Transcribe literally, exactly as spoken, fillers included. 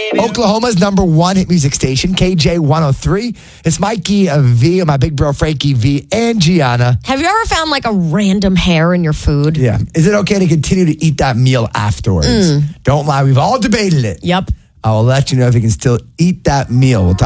Oklahoma's number one hit music station, K J one oh three. It's Mikey uh, V, my big bro Frankie V, and Gianna. Have you ever found like a random hair in your food? Yeah. Is it okay to continue to eat that meal afterwards? Mm. Don't lie. We've all debated it. Yep. I will let you know if you can still eat that meal. We'll talk